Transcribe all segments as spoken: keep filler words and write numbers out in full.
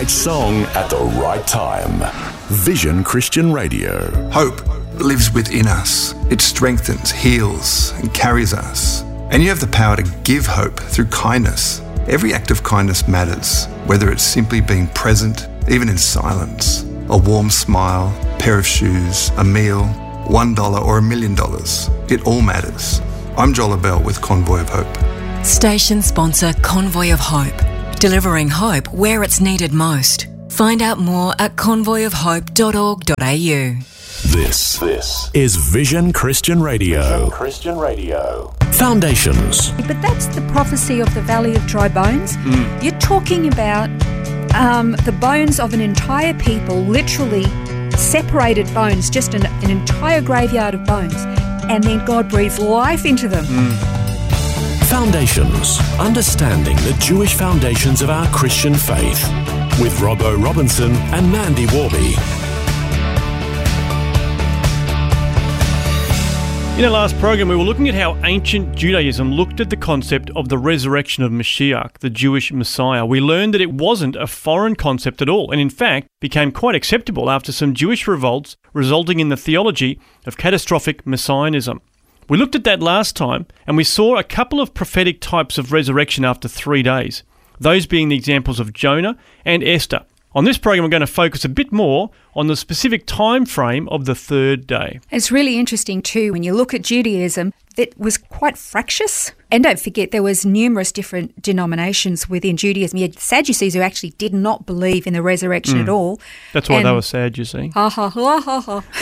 right song at the right time. Vision Christian Radio. Hope lives within us. It strengthens, heals, and carries us. And you have the power to give hope through kindness. Every act of kindness matters, whether it's simply being present, even in silence. A warm smile, a pair of shoes, a meal, one dollar or a million dollars. It all matters. I'm Joel Abell with Convoy of Hope. Station sponsor Convoy of Hope. Delivering hope where it's needed most. Find out more at convoy of hope dot org dot a u. This, this is Vision Christian Radio. Vision Christian Radio. Foundations. But that's the prophecy of the Valley of Dry Bones. Mm. You're talking about um, the bones of an entire people, literally separated bones, just an, an entire graveyard of bones. And then God breathed life into them. Mm. Foundations. Understanding the Jewish foundations of our Christian faith. With Robbo Robinson and Mandy Warby. In our last program, we were looking at how ancient Judaism looked at the concept of the resurrection of Mashiach, the Jewish Messiah. We learned that it wasn't a foreign concept at all, and in fact became quite acceptable after some Jewish revolts, resulting in the theology of catastrophic messianism. We looked at that last time, and we saw a couple of prophetic types of resurrection after three days, those being the examples of Jonah and Esther. On this program, we're going to focus a bit more on the specific time frame of the third day. It's really interesting too when you look at Judaism that was quite fractious. And don't forget, there was numerous different denominations within Judaism. You had Sadducees who actually did not believe in the resurrection mm. at all. That's why and, they were sad, you see. Ha ha ha ha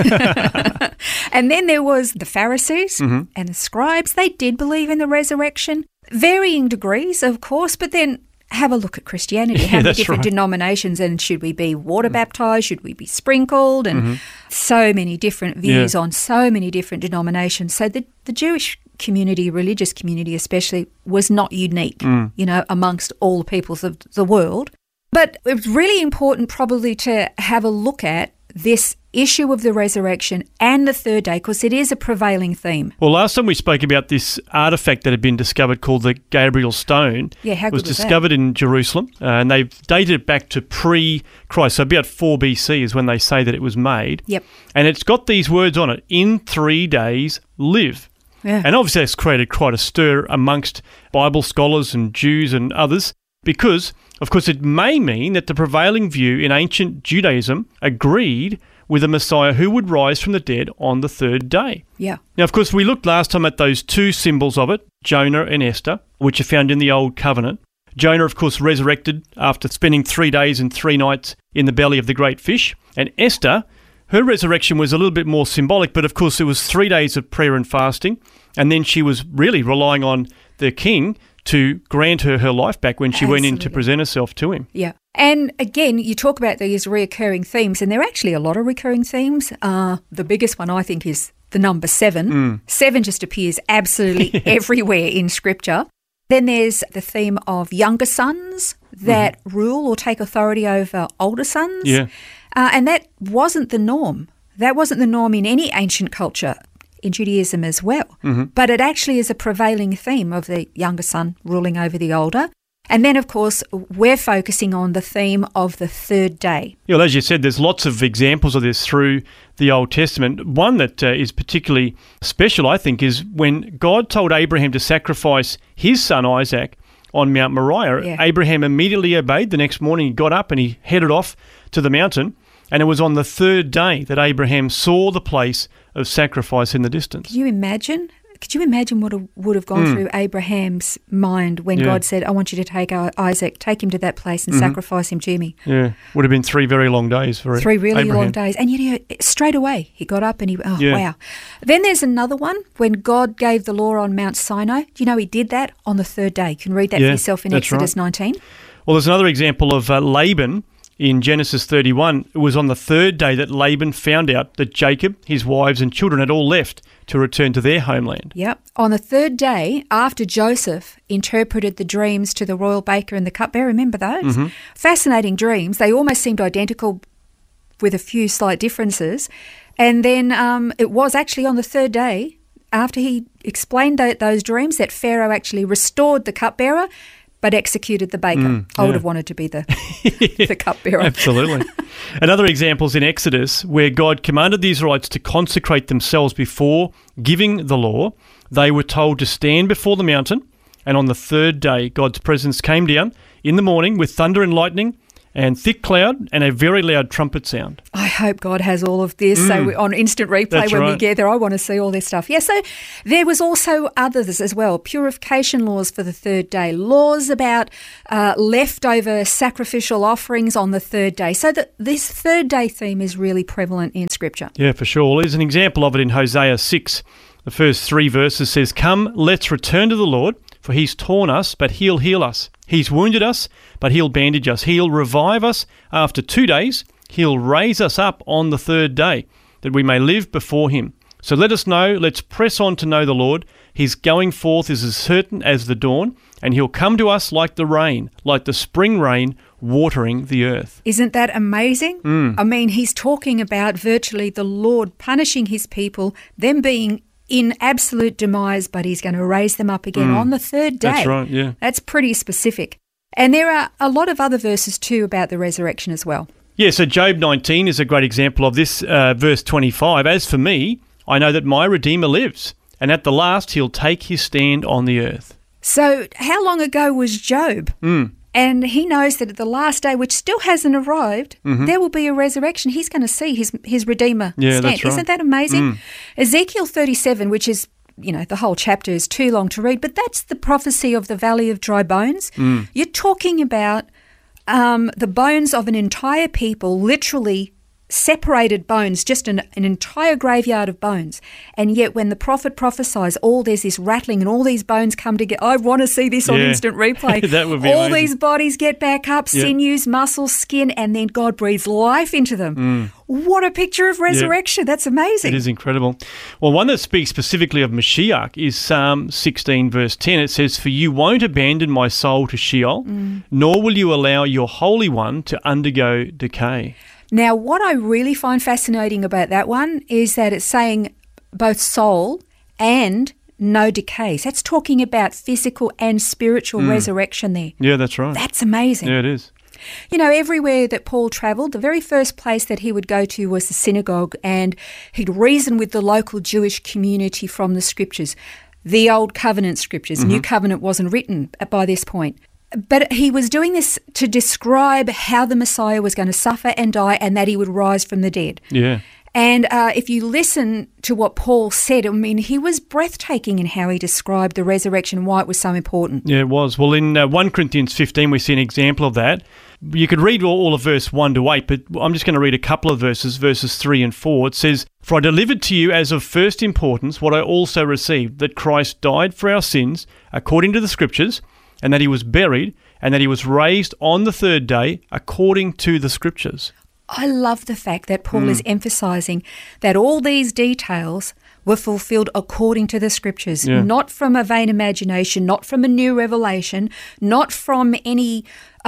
ha. And then there was the Pharisees mm-hmm. and the scribes. They did believe in the resurrection. Varying degrees, of course, but then have a look at Christianity. How yeah, many different right. denominations, and should we be water baptised? Should we be sprinkled? And mm-hmm. so many different views yeah. on so many different denominations. So the, the Jewish community, religious community especially, was not unique, mm. you know, amongst all the peoples of the world. But it's really important probably to have a look at this issue of the resurrection and the third day, because it is a prevailing theme. Well, last time we spoke about this artefact that had been discovered called the Gabriel Stone. Yeah, how It was good was discovered that? in Jerusalem, uh, and they've dated it back to pre-Christ, so about four B C is when they say that it was made. Yep. And it's got these words on it, in three days live. Yeah. And obviously it's created quite a stir amongst Bible scholars and Jews and others, because, of course, it may mean that the prevailing view in ancient Judaism agreed with a Messiah who would rise from the dead on the third day. Yeah. Now, of course, we looked last time at those two symbols of it, Jonah and Esther, which are found in the Old Covenant. Jonah, of course, resurrected after spending three days and three nights in the belly of the great fish. And Esther, her resurrection was a little bit more symbolic, but of course it was three days of prayer and fasting, and then she was really relying on the king to grant her her life back when she Absolutely. went in to present herself to him. Yeah. And again, you talk about these recurring themes, and there are actually a lot of recurring themes. Uh, the biggest one, I think, is the number seven. Mm. Seven just appears absolutely yes. everywhere in Scripture. Then there's the theme of younger sons that mm. rule or take authority over older sons. Yeah. Uh, and that wasn't the norm. That wasn't the norm in any ancient culture, in Judaism as well. Mm-hmm. But it actually is a prevailing theme of the younger son ruling over the older. And then, of course, we're focusing on the theme of the third day. Yeah, well, as you said, there's lots of examples of this through the Old Testament. One that uh, is particularly special, I think, is when God told Abraham to sacrifice his son Isaac on Mount Moriah. Yeah. Abraham immediately obeyed. The next morning he got up and he headed off to the mountain. And it was on the third day that Abraham saw the place of sacrifice in the distance. Could you imagine? Could you imagine what would have gone mm. through Abraham's mind when yeah. God said, I want you to take Isaac, take him to that place and mm-hmm. sacrifice him to me? Yeah, would have been three very long days for Three really Abraham. long days. And you know, straight away he got up and he, oh, yeah. wow. Then there's another one when God gave the law on Mount Sinai. Do you know he did that on the third day? You can read that yeah, for yourself in Exodus right. nineteen. Well, there's another example of uh, Laban. In Genesis thirty-one, it was on the third day that Laban found out that Jacob, his wives and children had all left to return to their homeland. Yep. On the third day, after Joseph interpreted the dreams to the royal baker and the cupbearer, remember those? Mm-hmm. Fascinating dreams. They almost seemed identical with a few slight differences. And then um, it was actually on the third day, after he explained th- those dreams, that Pharaoh actually restored the cupbearer but executed the baker. Mm, I would yeah. have wanted to be the, the cupbearer. Absolutely. Another example is in Exodus, where God commanded the Israelites to consecrate themselves before giving the law. They were told to stand before the mountain, and on the third day, God's presence came down in the morning with thunder and lightning and thick cloud and a very loud trumpet sound. I hope God has all of this. Mm. So we, on instant replay That's when we right. get there, I want to see all this stuff. Yeah, so there was also others as well, purification laws for the third day, laws about uh, leftover sacrificial offerings on the third day. So that this third day theme is really prevalent in Scripture. Yeah, for sure. Well, there's an example of it in Hosea six. The first three verses says, "Come, let's return to the Lord, for he's torn us, but he'll heal us. He's wounded us, but he'll bandage us. He'll revive us after two days. He'll raise us up on the third day, that we may live before him. So let us know, let's press on to know the Lord. His going forth is as certain as the dawn, and he'll come to us like the rain, like the spring rain, watering the earth." Isn't that amazing? Mm. I mean, he's talking about virtually the Lord punishing his people, them being in absolute demise, but he's going to raise them up again Mm. on the third day. That's right, yeah. That's pretty specific. And there are a lot of other verses too about the resurrection as well. Yeah, so Job nineteen is a great example of this, uh, verse twenty-five. "As for me, I know that my Redeemer lives, and at the last he'll take his stand on the earth." So how long ago was Job? Mm. And he knows that at the last day, which still hasn't arrived, Mm-hmm. there will be a resurrection. He's going to see his his Redeemer Yeah, stand. that's right. Isn't that amazing? Mm. Ezekiel thirty-seven, which is, you know, the whole chapter is too long to read, but that's the prophecy of the Valley of Dry Bones. Mm. You're talking about um, the bones of an entire people, literally separated bones, just an, an entire graveyard of bones. And yet when the prophet prophesies, all there's this rattling and all these bones come together. I want to see this on Yeah. instant replay. That would be all amazing. these bodies get back up, Yeah. sinews, muscles, skin, and then God breathes life into them. What a picture of resurrection. That's amazing. It is incredible. Well, one that speaks specifically of Mashiach is Psalm sixteen, verse ten. It says, "For you won't abandon my soul to Sheol, nor will you allow your Holy One to undergo decay." Now, what I really find fascinating about that one is that it's saying both soul and no decay. So that's talking about physical and spiritual resurrection there. Yeah, that's right. That's amazing. Yeah, it is. You know, everywhere that Paul travelled, the very first place that he would go to was the synagogue, and he'd reason with the local Jewish community from the scriptures, the Old Covenant scriptures. New Covenant wasn't written by this point. But he was doing this to describe how the Messiah was going to suffer and die and that he would rise from the dead. Yeah. And uh, if you listen to what Paul said, I mean, he was breathtaking in how he described the resurrection and why it was so important. Yeah, it was. Well, in uh, First Corinthians fifteen, we see an example of that. You could read all, all of verse one to eight, but I'm just going to read a couple of verses, verses three and four. It says, "For I delivered to you as of first importance what I also received, that Christ died for our sins according to the Scriptures, and that he was buried, and that he was raised on the third day according to the Scriptures." I love the fact that Paul is emphasising that all these details were fulfilled according to the Scriptures, Yeah. not from a vain imagination, not from a new revelation, not from any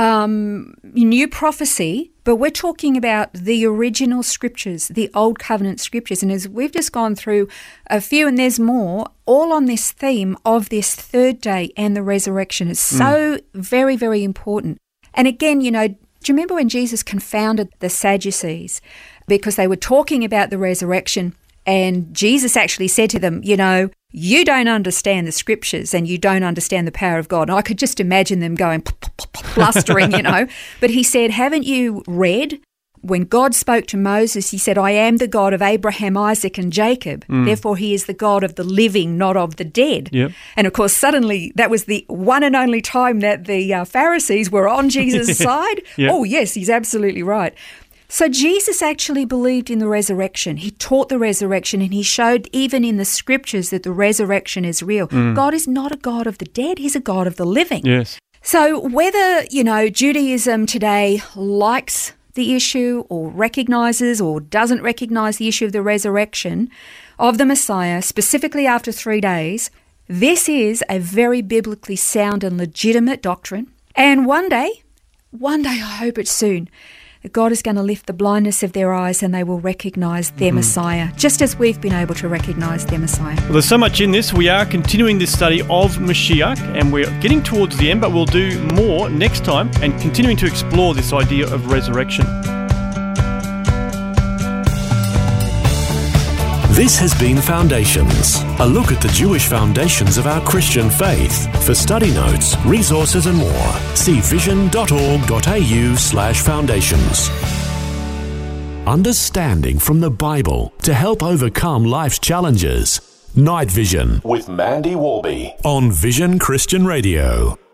um, new prophecy, but we're talking about the original Scriptures, the Old Covenant Scriptures. And as we've just gone through a few, and there's more, all on this theme of this third day and the resurrection is so very, very important. And again, you know, do you remember when Jesus confounded the Sadducees because they were talking about the resurrection, and Jesus actually said to them, you know, you don't understand the Scriptures and you don't understand the power of God. And I could just imagine them going blustering, you know. But he said, haven't you read when God spoke to Moses, he said, I am the God of Abraham, Isaac and Jacob. Mm. Therefore, he is the God of the living, not of the dead. Yep. And of course, suddenly that was the one and only time that the uh, Pharisees were on Jesus' side. Yep. Oh, yes, he's absolutely right. So Jesus actually believed in the resurrection. He taught the resurrection, and he showed even in the Scriptures that the resurrection is real. Mm. God is not a God of the dead. He's a God of the living. Yes. So whether, you know, Judaism today likes the issue or recognises or doesn't recognise the issue of the resurrection of the Messiah, specifically after three days, this is a very biblically sound and legitimate doctrine. And one day, one day, I hope it's soon, God is going to lift the blindness of their eyes and they will recognise their mm. Messiah, just as we've been able to recognise their Messiah. Well, there's so much in this. We are continuing this study of Mashiach, and we're getting towards the end, but we'll do more next time and continuing to explore this idea of resurrection. This has been Foundations, a look at the Jewish foundations of our Christian faith. For study notes, resources and more, see vision.org.au slash foundations. Understanding from the Bible to help overcome life's challenges. Night Vision with Mandy Warby on Vision Christian Radio.